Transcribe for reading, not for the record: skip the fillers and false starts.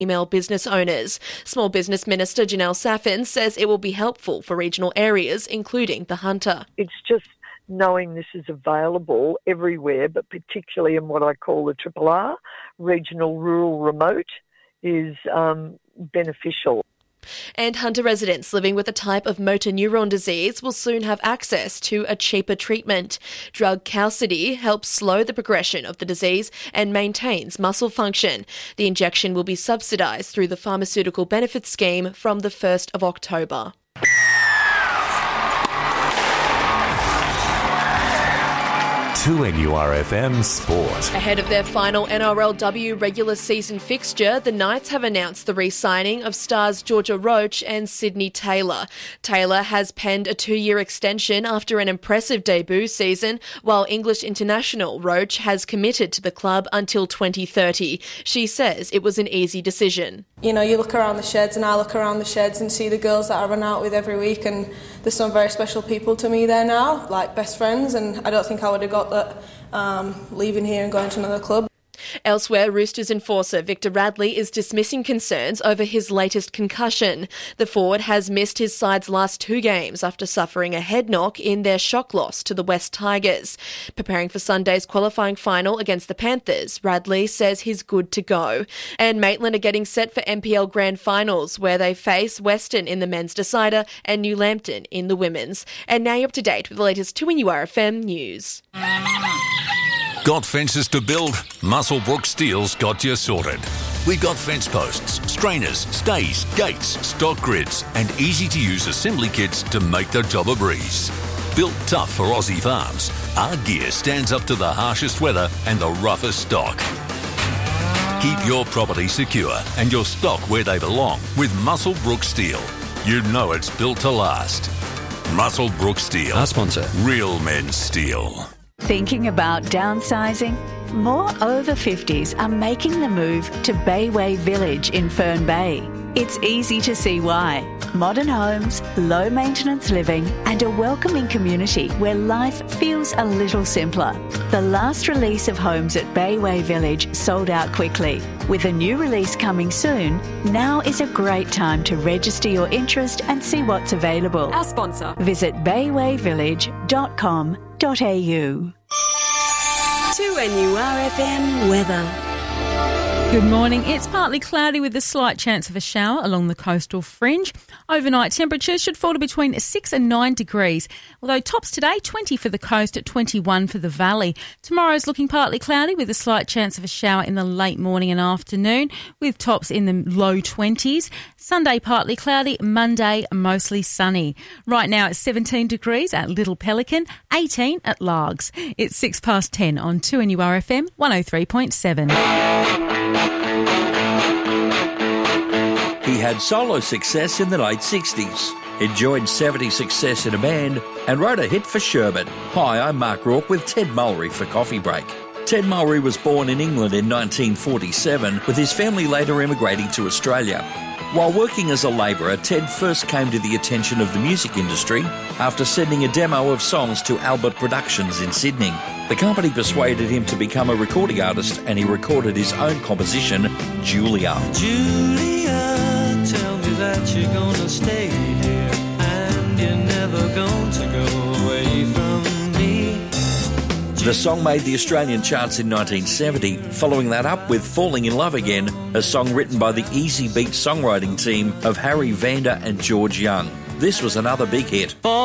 female business owners. Small Business Minister Janelle Saffin says it will be helpful for regional areas, including the Hunter. It's just knowing this is available everywhere, but particularly in what I call the RRR, regional, rural, remote, is beneficial. And Hunter residents living with a type of motor neuron disease will soon have access to a cheaper treatment. Drug Qalsody helps slow the progression of the disease and maintains muscle function. The injection will be subsidised through the Pharmaceutical Benefits Scheme from the 1st of October. To NURFM Sport. Ahead of their final NRLW regular season fixture, the Knights have announced the re-signing of stars Georgia Roach and Sydney Taylor. Taylor has penned a 2-year extension after an impressive debut season, while English international Roach has committed to the club until 2030. She says it was an easy decision. You know, you look around the sheds and I look around the sheds and see the girls that I run out with every week, and there's some very special people to me there now, like best friends, and I don't think I would have got that leaving here and going to another club. Elsewhere, Roosters enforcer Victor Radley is dismissing concerns over his latest concussion. The forward has missed his side's last 2 games after suffering a head knock in their shock loss to the West Tigers. Preparing for Sunday's qualifying final against the Panthers, Radley says he's good to go. And Maitland are getting set for NPL Grand Finals, where they face Western in the men's decider and New Lambton in the women's. And now you're up to date with the latest 2NURFM news. Got fences to build? Muswellbrook Steel's got you sorted. We've got fence posts, strainers, stays, gates, stock grids and easy-to-use assembly kits to make the job a breeze. Built tough for Aussie farms, our gear stands up to the harshest weather and the roughest stock. Keep your property secure and your stock where they belong with Muswellbrook Steel. You know it's built to last. Muswellbrook Steel. Our sponsor. Real men's steel. Thinking about downsizing? More over 50s are making the move to Bayway Village in Fern Bay. It's easy to see why. Modern homes, low maintenance living and a welcoming community where life feels a little simpler. The last release of homes at Bayway Village sold out quickly. With a new release coming soon, now is a great time to register your interest and see what's available. Our sponsor. Visit baywayvillage.com.au. 2NURFM weather. Good morning. It's partly cloudy with a slight chance of a shower along the coastal fringe. Overnight temperatures should fall to between 6 and 9 degrees, although tops today 20 for the coast at 21 for the valley. Tomorrow's looking partly cloudy with a slight chance of a shower in the late morning and afternoon with tops in the low 20s. Sunday partly cloudy, Monday mostly sunny. Right now it's 17 degrees at Little Pelican, 18 at Largs. It's 10:06 on 2NURFM 103.7. He had solo success in the late 60s, enjoyed 70s success in a band and wrote a hit for Sherbet. Hi, I'm Mark Rourke with Ted Mulry for Coffee Break. Ted Mulry was born in England in 1947, with his family later immigrating to Australia. While working as a labourer, Ted first came to the attention of the music industry after sending a demo of songs to Albert Productions in Sydney. The company persuaded him to become a recording artist and he recorded his own composition, Julia. Julia, tell me that you're gonna stay here and you're never going to go away from me. The song made the Australian charts in 1970, following that up with Falling in Love Again, a song written by the Easy Beat songwriting team of Harry Vander and George Young. This was another big hit.